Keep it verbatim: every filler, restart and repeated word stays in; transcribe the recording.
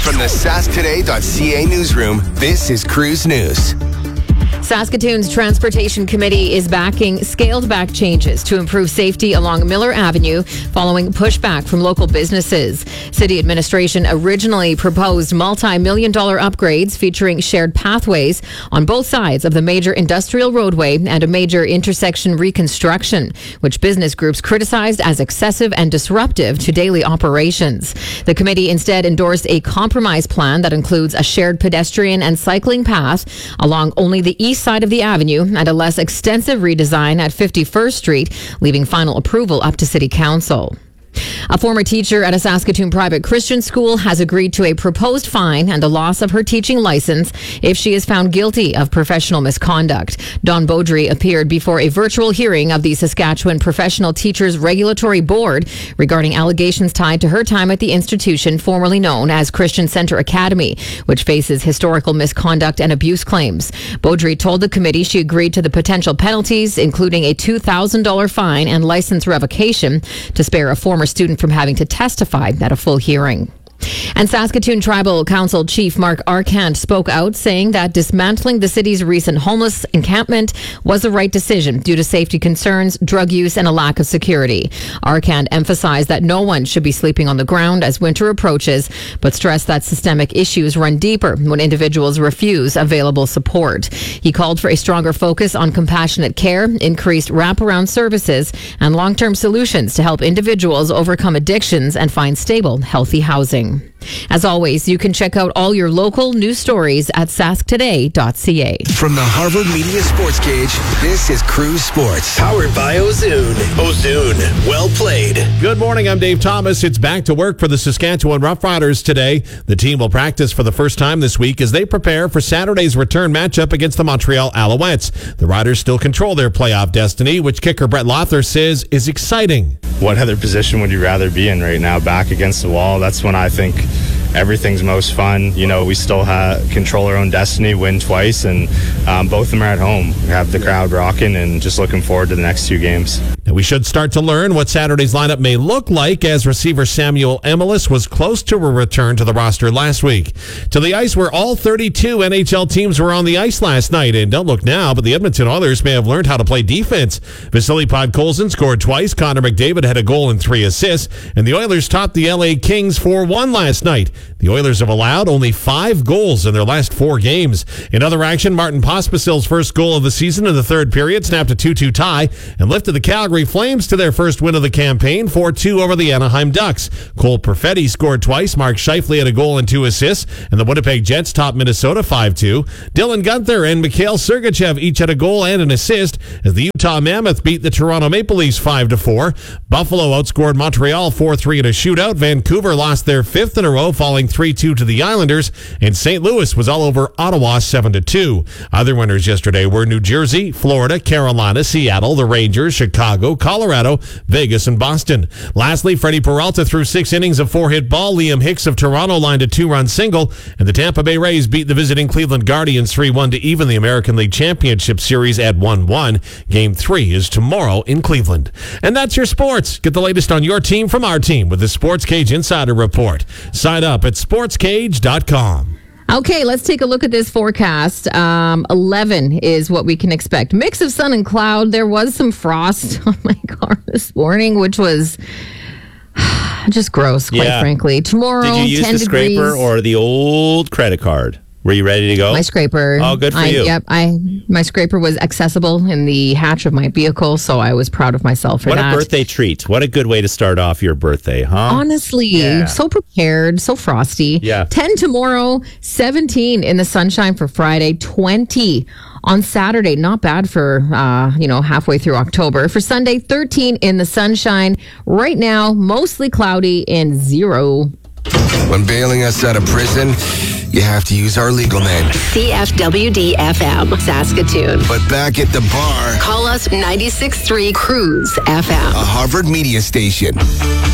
From the sask today dot c a newsroom, this is Cruise News. Saskatoon's Transportation Committee is backing scaled-back changes to improve safety along Miller Avenue following pushback from local businesses. City administration originally proposed multi-million dollar upgrades featuring shared pathways on both sides of the major industrial roadway and a major intersection reconstruction, which business groups criticized as excessive and disruptive to daily operations. The committee instead endorsed a compromise plan that includes a shared pedestrian and cycling path along only the east side of the avenue and a less extensive redesign at fifty-first Street, leaving final approval up to City Council. A former teacher at a Saskatoon private Christian school has agreed to a proposed fine and the loss of her teaching license if she is found guilty of professional misconduct. Dawn Beaudry appeared before a virtual hearing of the Saskatchewan Professional Teachers Regulatory Board regarding allegations tied to her time at the institution formerly known as Christian Centre Academy, which faces historical misconduct and abuse claims. Beaudry told the committee she agreed to the potential penalties, including a two thousand dollars fine and license revocation, to spare a former student from having to testify at a full hearing. And Saskatoon Tribal Council Chief Mark Arcand spoke out, saying that dismantling the city's recent homeless encampment was the right decision due to safety concerns, drug use, and a lack of security. Arcand emphasized that no one should be sleeping on the ground as winter approaches, but stressed that systemic issues run deeper when individuals refuse available support. He called for a stronger focus on compassionate care, increased wraparound services, and long-term solutions to help individuals overcome addictions and find stable, healthy housing. As always, you can check out all your local news stories at sask today dot c a. From the Harvard Media Sports Cage, this is Cruise Sports. Powered by Ozoon. Ozoon, well played. Good morning, I'm Dave Thomas. It's back to work for the Saskatchewan Roughriders today. The team will practice for the first time this week as they prepare for Saturday's return matchup against the Montreal Alouettes. The Riders still control their playoff destiny, which kicker Brett Lothar says is exciting. What other position would you rather be in right now? Back against the wall. That's when I think everything's most fun. You know, we still have control our own destiny, win twice, and um, both of them are at home. We have the crowd rocking and just looking forward to the next two games. Now we should start to learn what Saturday's lineup may look like, as receiver Samuel Emelis was close to a return to the roster last week. To the ice where all thirty-two N H L teams were on the ice last night, and don't look now, but the Edmonton Oilers may have learned how to play defense. Vasily Podkolzin scored twice, Connor McDavid had a goal and three assists, and the Oilers topped the L A Kings four one last night. The Oilers have allowed only five goals in their last four games. In other action, Martin Pospisil's first goal of the season in the third period snapped a two two tie and lifted the Calgary Flames to their first win of the campaign, four two over the Anaheim Ducks. Cole Perfetti scored twice, Mark Scheifele had a goal and two assists, and the Winnipeg Jets topped Minnesota five two. Dylan Guenther and Mikhail Sergachev each had a goal and an assist as the Utah Mammoth beat the Toronto Maple Leafs five to four. Buffalo outscored Montreal four three in a shootout. Vancouver lost their fifth in a row, falling three two to the Islanders, and Saint Louis was all over Ottawa seven to two. Other winners yesterday were New Jersey, Florida, Carolina, Seattle, the Rangers, Chicago, Colorado, Vegas, and Boston. Lastly, Freddie Peralta threw six innings of four-hit ball. Liam Hicks of Toronto lined a two-run single, and the Tampa Bay Rays beat the visiting Cleveland Guardians three one to even the American League Championship Series at one one. Game three is tomorrow in Cleveland. And that's your sports. Get the latest on your team from our team with the Sports Cage Insider Report. Sign up at sports cage dot com. Okay, let's take a look at this forecast. Um, eleven is what we can expect. Mix of sun and cloud. There was some frost on my car this morning, which was just gross, quite yeah. frankly. Tomorrow, did you use ten the degrees. scraper or the old credit card? Were you ready to go? My scraper. Oh, good for I, you. Yep, I my scraper was accessible in the hatch of my vehicle, so I was proud of myself for what that. What a birthday treat. What a good way to start off your birthday, huh? Honestly, yeah. so prepared, so frosty. Yeah. ten tomorrow, seventeen in the sunshine for Friday, twenty on Saturday. Not bad for, uh, you know, halfway through October. For Sunday, thirteen in the sunshine. Right now, mostly cloudy and zero. When bailing us out of prison, you have to use our legal name. C F W D F M, Saskatoon. But back at the bar, call us ninety-six point three Cruise F M. A Harvard Media Station.